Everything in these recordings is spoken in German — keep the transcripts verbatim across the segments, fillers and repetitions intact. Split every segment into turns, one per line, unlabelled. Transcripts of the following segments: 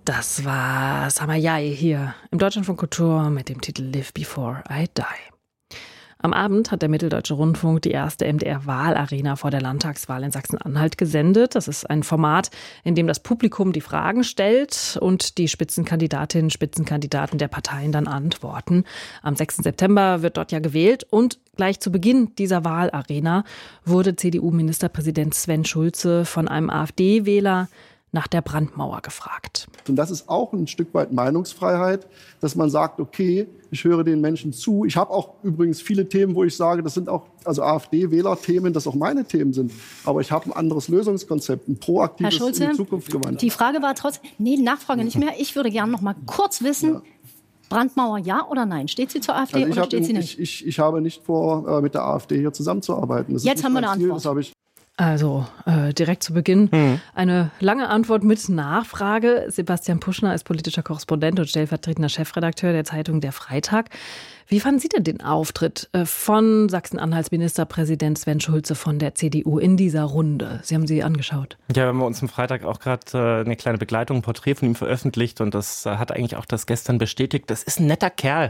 Das war Samayai hier im Deutschlandfunk Kultur mit dem Titel Live Before I Die. Am Abend hat der Mitteldeutsche Rundfunk die erste M D R-Wahlarena vor der Landtagswahl in Sachsen-Anhalt gesendet. Das ist ein Format, in dem das Publikum die Fragen stellt und die Spitzenkandidatinnen und Spitzenkandidaten der Parteien dann antworten. Am sechsten September wird dort ja gewählt und gleich zu Beginn dieser Wahlarena wurde C D U-Ministerpräsident Sven Schulze von einem AfD-Wähler nach der Brandmauer gefragt.
Und das ist auch ein Stück weit Meinungsfreiheit, dass man sagt, okay, ich höre den Menschen zu. Ich habe auch übrigens viele Themen, wo ich sage, das sind auch also AfD-Wähler-Themen, das auch meine Themen sind. Aber ich habe ein anderes Lösungskonzept, ein proaktives,
Herr Schulze,
in die Zukunft gewandt.
Die Frage war trotzdem, nee, Nachfrage nicht mehr. Ich würde gerne noch mal kurz wissen, ja. Brandmauer ja oder nein? Steht sie zur AfD
also
oder
hab,
steht sie nicht?
Ich, ich, ich habe nicht vor, äh, mit der AfD hier zusammenzuarbeiten. Das
Jetzt
ist
haben wir eine
Ziel,
Antwort.
das habe ich
Also äh, direkt zu Beginn mhm. eine lange Antwort mit Nachfrage. Sebastian Puschner ist politischer Korrespondent und stellvertretender Chefredakteur der Zeitung Der Freitag. Wie fanden Sie denn den Auftritt von Sachsen-Anhalts Ministerpräsident Sven Schulze von der C D U in dieser Runde? Sie haben sie angeschaut.
Ja, wir haben uns am Freitag auch gerade eine kleine Begleitung, ein Porträt von ihm veröffentlicht und das hat eigentlich auch das gestern bestätigt. Das ist ein netter Kerl.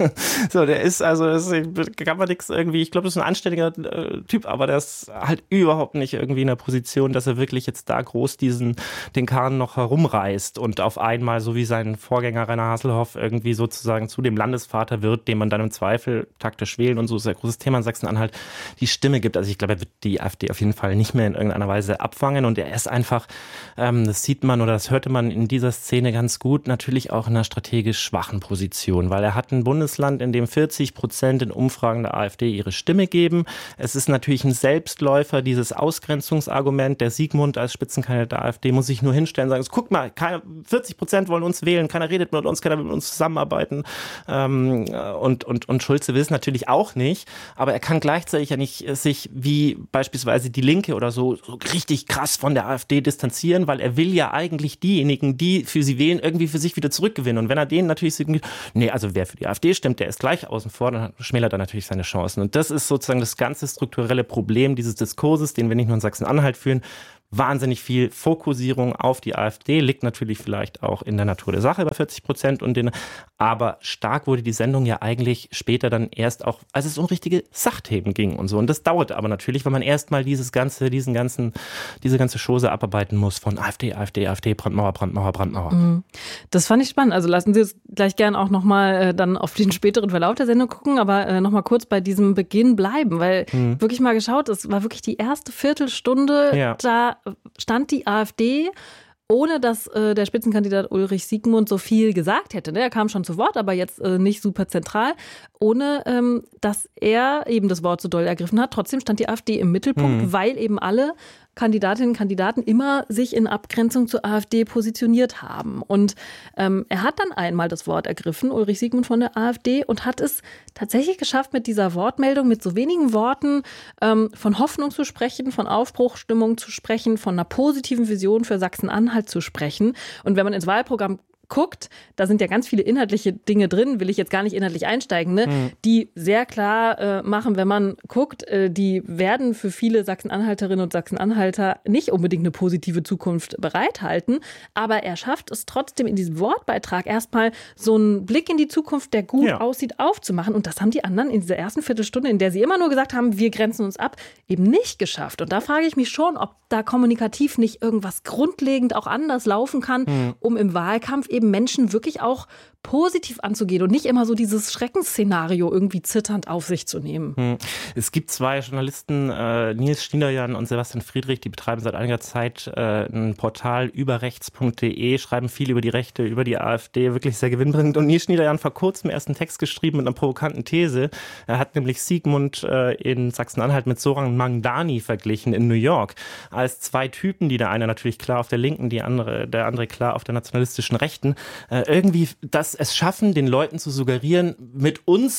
So, der ist also, das kann man nichts irgendwie, ich glaube, das ist ein anständiger äh, Typ, aber der ist halt überhaupt nicht irgendwie in der Position, dass er wirklich jetzt da groß diesen, den Kahn noch herumreißt und auf einmal, so wie sein Vorgänger Rainer Haselhoff, irgendwie sozusagen zu dem Landesvater wird, dem man dann im Zweifel taktisch wählen und so ist ein großes Thema in Sachsen-Anhalt, die Stimme gibt. Also ich glaube, er wird die AfD auf jeden Fall nicht mehr in irgendeiner Weise abfangen und er ist einfach, ähm, das sieht man oder das hörte man in dieser Szene ganz gut, natürlich auch in einer strategisch schwachen Position, weil er hat ein Bundesland, in dem vierzig Prozent in Umfragen der AfD ihre Stimme geben. Es ist natürlich ein Selbstläufer, dieses Ausgrenzungsargument. Der Siegmund als Spitzenkandidat der AfD muss sich nur hinstellen und sagen, guck mal, keine, vierzig Prozent wollen uns wählen, keiner redet mit uns, keiner will mit uns zusammenarbeiten ähm, und Und, und Schulze will es natürlich auch nicht, aber er kann gleichzeitig ja nicht sich wie beispielsweise die Linke oder so, so richtig krass von der AfD distanzieren, weil er will ja eigentlich diejenigen, die für sie wählen, irgendwie für sich wieder zurückgewinnen. Und wenn er denen natürlich sagt, nee, also wer für die AfD stimmt, der ist gleich außen vor, dann schmälert er natürlich seine Chancen. Und das ist sozusagen das ganze strukturelle Problem dieses Diskurses, den wir nicht nur in Sachsen-Anhalt führen. Wahnsinnig viel Fokussierung auf die AfD, liegt natürlich vielleicht auch in der Natur der Sache bei vierzig Prozent. Und den, aber stark wurde die Sendung ja eigentlich später dann erst auch, als es um richtige Sachthemen ging und so. Und das dauert aber natürlich, weil man erstmal dieses ganze, diesen ganzen, diese ganze Chose abarbeiten muss von AfD, AfD, AfD, Brandmauer, Brandmauer, Brandmauer.
Das fand ich spannend. Also lassen Sie uns gleich gern auch nochmal äh, dann auf den späteren Verlauf der Sendung gucken, aber äh, nochmal kurz bei diesem Beginn bleiben, weil mhm. wirklich mal geschaut, es war wirklich die erste Viertelstunde, ja. Da stand die AfD, ohne dass äh, der Spitzenkandidat Ulrich Siegmund so viel gesagt hätte. Ne? Er kam schon zu Wort, aber jetzt äh, nicht super zentral, ohne ähm, dass er eben das Wort so doll ergriffen hat. Trotzdem stand die AfD im Mittelpunkt, mhm. weil eben alle Kandidatinnen und Kandidaten immer sich in Abgrenzung zur AfD positioniert haben. Und ähm, er hat dann einmal das Wort ergriffen, Ulrich Siegmund von der AfD, und hat es tatsächlich geschafft, mit dieser Wortmeldung, mit so wenigen Worten ähm, von Hoffnung zu sprechen, von Aufbruchsstimmung zu sprechen, von einer positiven Vision für Sachsen-Anhalt zu sprechen. Und wenn man ins Wahlprogramm guckt, da sind ja ganz viele inhaltliche Dinge drin, will ich jetzt gar nicht inhaltlich einsteigen, ne? Mhm. Die sehr klar äh, machen, wenn man guckt, äh, die werden für viele Sachsen-Anhalterinnen und Sachsen-Anhalter nicht unbedingt eine positive Zukunft bereithalten, aber er schafft es trotzdem in diesem Wortbeitrag erstmal so einen Blick in die Zukunft, der gut ja. aussieht, aufzumachen, und das haben die anderen in dieser ersten Viertelstunde, in der sie immer nur gesagt haben, wir grenzen uns ab, eben nicht geschafft. Und da frage ich mich schon, ob da kommunikativ nicht irgendwas grundlegend auch anders laufen kann, mhm. um im Wahlkampf eben Menschen wirklich auch positiv anzugehen und nicht immer so dieses Schreckensszenario irgendwie zitternd auf sich zu nehmen.
Es gibt zwei Journalisten, äh, Nils Schniederjan und Sebastian Friedrich, die betreiben seit einiger Zeit äh, ein Portal überrechts punkt de, schreiben viel über die Rechte, über die AfD, wirklich sehr gewinnbringend. Und Nils Schniederjan vor kurzem erst einen Text geschrieben mit einer provokanten These. Er hat nämlich Siegmund äh, in Sachsen-Anhalt mit Zoran Mandani verglichen in New York, als zwei Typen, die der eine natürlich klar auf der Linken, die andere, der andere klar auf der nationalistischen Rechten, äh, irgendwie das es schaffen, den Leuten zu suggerieren, mit uns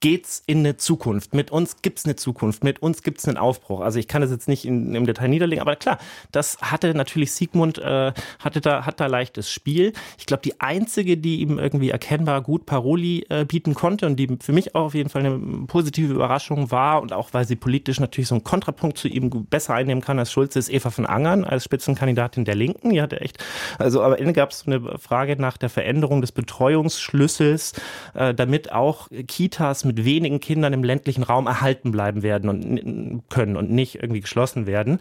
geht's in eine Zukunft. Mit uns gibt's eine Zukunft. Mit uns gibt's einen Aufbruch. Also ich kann das jetzt nicht in, im Detail niederlegen, aber klar, das hatte natürlich Sigmund, äh, hatte da, hat da leichtes Spiel. Ich glaube, die einzige, die ihm irgendwie erkennbar gut Paroli äh, bieten konnte und die für mich auch auf jeden Fall eine positive Überraschung war und auch, weil sie politisch natürlich so einen Kontrapunkt zu ihm besser einnehmen kann als Schulze, ist Eva von Angern als Spitzenkandidatin der Linken. Die hatte echt, also am Ende gab es so eine Frage nach der Veränderung des Betreuungsschlüssels, äh, damit auch Kitas mit wenigen Kindern im ländlichen Raum erhalten bleiben werden und können und nicht irgendwie geschlossen werden.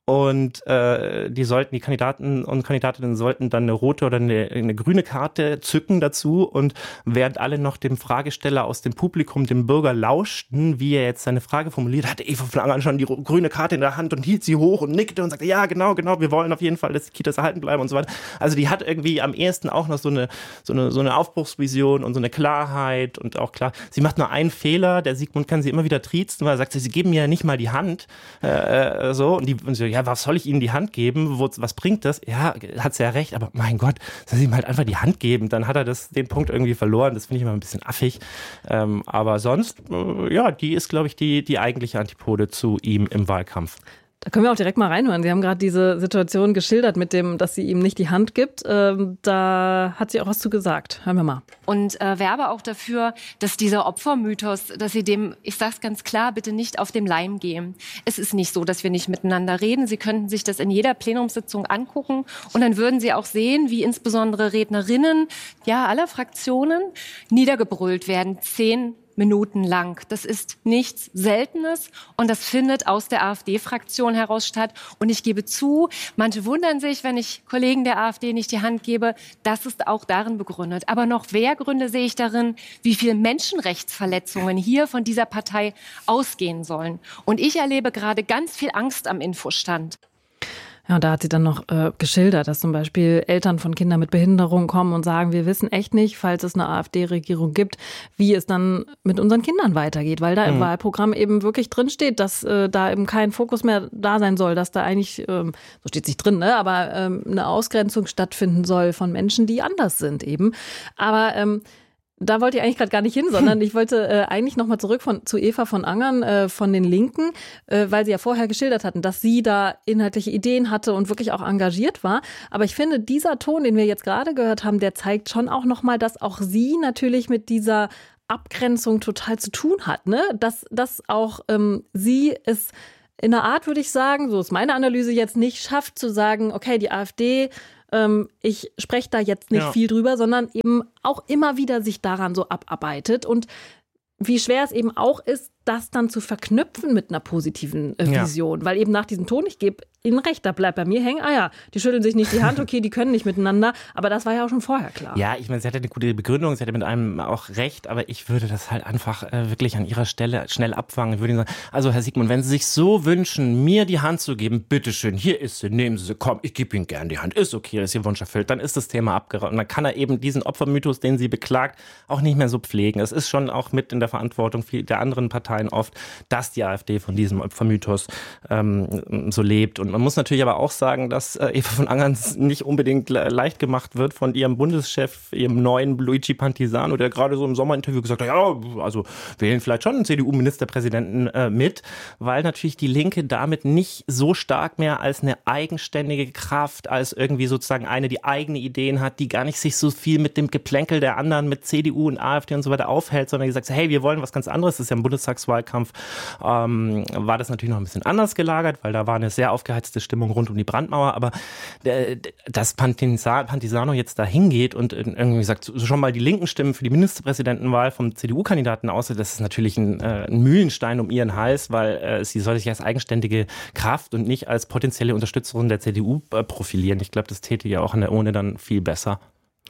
Und äh, die sollten, die Kandidaten und Kandidatinnen sollten dann eine rote oder eine, eine grüne Karte zücken dazu. Und während alle noch dem Fragesteller aus dem Publikum, dem Bürger, lauschten, wie er jetzt seine Frage formuliert, hatte Eva von Angern schon die grüne Karte in der Hand und hielt sie hoch und nickte und sagte, ja, genau, genau, wir wollen auf jeden Fall, dass die Kitas erhalten bleiben und so weiter. Also die hat irgendwie am ehesten auch noch so eine, so eine, so eine Aufbruchsvision und so eine Klarheit und auch klar, sie macht nur einen Fehler, der Sigmund kann sie immer wieder triezen, weil er sagt, sie geben mir ja nicht mal die Hand, äh, so, und die, und so, ja, ja, was soll ich Ihnen die Hand geben? Wo, was bringt das? Ja, hat sie ja recht, aber mein Gott, soll sie ihm halt einfach die Hand geben? Dann hat er das, den Punkt irgendwie verloren. Das finde ich immer ein bisschen affig. Ähm, aber sonst, äh, ja, die ist, glaube ich, die, die eigentliche Antipode zu ihm im Wahlkampf.
Da können wir auch direkt mal reinhören. Sie haben gerade diese Situation geschildert mit dem, dass sie ihm nicht die Hand gibt. Ähm, da hat sie auch was zu gesagt. Hören wir mal.
Und äh, werbe auch dafür, dass dieser Opfermythos, dass sie dem, ich sag's ganz klar, bitte nicht auf dem Leim gehen. Es ist nicht so, dass wir nicht miteinander reden. Sie könnten sich das in jeder Plenumssitzung angucken und dann würden Sie auch sehen, wie insbesondere Rednerinnen, ja, aller Fraktionen niedergebrüllt werden. Zehn Minuten lang. Das ist nichts Seltenes und das findet aus der AfD-Fraktion heraus statt. Und ich gebe zu, manche wundern sich, wenn ich Kollegen der AfD nicht die Hand gebe. Das ist auch darin begründet. Aber noch mehr Gründe sehe ich darin, wie viele Menschenrechtsverletzungen hier von dieser Partei ausgehen sollen. Und ich erlebe gerade ganz viel Angst am Infostand.
Ja, und da hat sie dann noch äh, geschildert, dass zum Beispiel Eltern von Kindern mit Behinderung kommen und sagen, wir wissen echt nicht, falls es eine AfD-Regierung gibt, wie es dann mit unseren Kindern weitergeht, weil da im mhm. Wahlprogramm eben wirklich drinsteht, dass äh, da eben kein Fokus mehr da sein soll, dass da eigentlich, ähm, so steht es nicht drin, ne, aber ähm, eine Ausgrenzung stattfinden soll von Menschen, die anders sind eben. Aber ähm, da wollte ich eigentlich gerade gar nicht hin, sondern ich wollte äh, eigentlich nochmal zurück von, zu Eva von Angern äh, von den Linken, äh, weil sie ja vorher geschildert hatten, dass sie da inhaltliche Ideen hatte und wirklich auch engagiert war. Aber ich finde, dieser Ton, den wir jetzt gerade gehört haben, der zeigt schon auch nochmal, dass auch sie natürlich mit dieser Abgrenzung total zu tun hat, ne? Dass, dass auch ähm, sie es in einer Art, würde ich sagen, so ist meine Analyse jetzt, nicht schafft zu sagen, okay, die AfD, ähm, ich spreche da jetzt nicht ja. viel drüber, sondern eben auch immer wieder sich daran so abarbeitet und wie schwer es eben auch ist, das dann zu verknüpfen mit einer positiven äh, Vision. Ja. Weil eben nach diesem Ton, ich gebe Ihnen recht, da bleibt bei mir hängen, ah ja, die schütteln sich nicht die Hand, okay, die können nicht miteinander, aber das war ja auch schon vorher klar.
Ja, ich meine, sie hatte eine gute Begründung, sie hatte mit einem auch recht, aber ich würde das halt einfach äh, wirklich an ihrer Stelle schnell abfangen. Ich würde Ihnen sagen, also Herr Sigmund, wenn Sie sich so wünschen, mir die Hand zu geben, bitteschön, hier ist sie, nehmen Sie sie, komm, ich gebe Ihnen gern die Hand, ist okay, ist Ihr Wunsch erfüllt, dann ist das Thema abgeräumt. Und dann kann er eben diesen Opfermythos, den sie beklagt, auch nicht mehr so pflegen. Es ist schon auch mit in der Verantwortung der anderen Parteien oft, dass die AfD von diesem Opfermythos ähm, so lebt. Und man muss natürlich aber auch sagen, dass äh, Eva von Angern nicht unbedingt le- leicht gemacht wird von ihrem Bundeschef, ihrem neuen Luigi Pantisano, der gerade so im Sommerinterview gesagt hat, ja, also wählen vielleicht schon einen C D U-Ministerpräsidenten äh, mit, weil natürlich die Linke damit nicht so stark mehr als eine eigenständige Kraft, als irgendwie sozusagen eine, die eigene Ideen hat, die gar nicht sich so viel mit dem Geplänkel der anderen, mit C D U und AfD und so weiter aufhält, sondern die sagt, hey, wir wollen was ganz anderes. Das ist ja im Bundestagswahlkampf, ähm, war das natürlich noch ein bisschen anders gelagert, weil da war eine sehr aufgeheizte Stimmung rund um die Brandmauer, aber äh, dass Pantisano jetzt da hingeht und irgendwie sagt, schon mal die linken Stimmen für die Ministerpräsidentenwahl vom C D U-Kandidaten aus, das ist natürlich ein, äh, ein Mühlenstein um ihren Hals, weil äh, sie soll sich als eigenständige Kraft und nicht als potenzielle Unterstützerin der C D U äh, profilieren. Ich glaube, das täte ja auch an der Urne dann viel besser.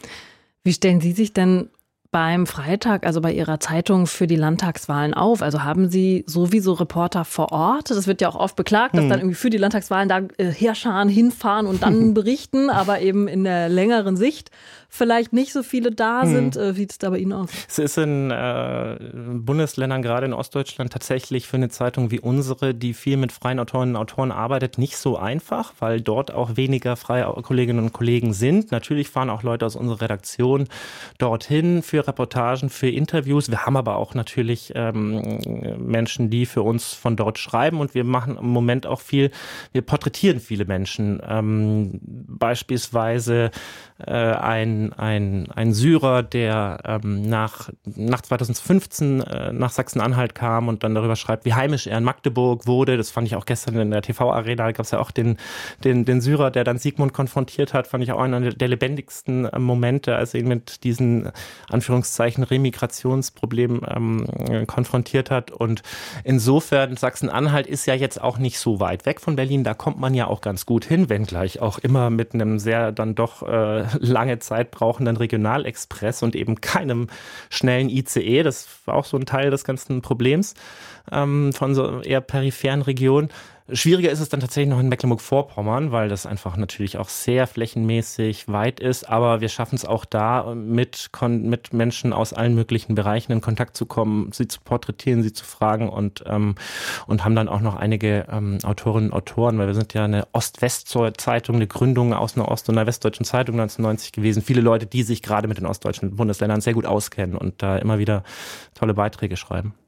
Wie stellen Sie sich denn beim Freitag, also bei Ihrer Zeitung, für die Landtagswahlen auf? Also haben Sie sowieso Reporter vor Ort? Das wird ja auch oft beklagt, dass hm. dann irgendwie für die Landtagswahlen da äh, Heerscharen hinfahren und dann berichten, aber eben in der längeren Sicht vielleicht nicht so viele da sind. Hm. Wie sieht es da bei Ihnen aus?
Es ist in äh, Bundesländern, gerade in Ostdeutschland, tatsächlich für eine Zeitung wie unsere, die viel mit freien Autorinnen und Autoren arbeitet, nicht so einfach, weil dort auch weniger freie Kolleginnen und Kollegen sind. Natürlich fahren auch Leute aus unserer Redaktion dorthin für für Reportagen, für Interviews. Wir haben aber auch natürlich ähm, Menschen, die für uns von dort schreiben und wir machen im Moment auch viel, wir porträtieren viele Menschen. Ähm, beispielsweise äh, ein, ein, ein Syrer, der ähm, nach, nach zweitausendfünfzehn äh, nach Sachsen-Anhalt kam und dann darüber schreibt, wie heimisch er in Magdeburg wurde. Das fand ich auch gestern in der T V-Arena, da gab es ja auch den, den, den Syrer, der dann Sigmund konfrontiert hat, fand ich auch einer der lebendigsten äh, Momente, als er ihn mit diesen Anführungszeichen Remigrationsproblemen ähm, konfrontiert hat. Und insofern, Sachsen-Anhalt ist ja jetzt auch nicht so weit weg von Berlin, da kommt man ja auch ganz gut hin, wenngleich auch immer mit einem sehr dann doch äh, lange Zeit brauchenden Regionalexpress und eben keinem schnellen I C E. Das war auch so ein Teil des ganzen Problems ähm, von so eher peripheren Regionen. Schwieriger ist es dann tatsächlich noch in Mecklenburg-Vorpommern, weil das einfach natürlich auch sehr flächenmäßig weit ist. Aber wir schaffen es auch da, mit, mit Menschen aus allen möglichen Bereichen in Kontakt zu kommen, sie zu porträtieren, sie zu fragen und, ähm, und haben dann auch noch einige ähm, Autorinnen und Autoren, weil wir sind ja eine Ost-West-Zeitung, eine Gründung aus einer Ost- und einer Westdeutschen Zeitung neunzehnhundertneunzig gewesen. Viele Leute, die sich gerade mit den ostdeutschen Bundesländern sehr gut auskennen und da immer wieder tolle Beiträge schreiben.